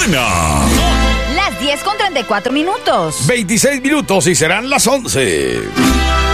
buena. Las 10:34. 26 minutos y serán las 11.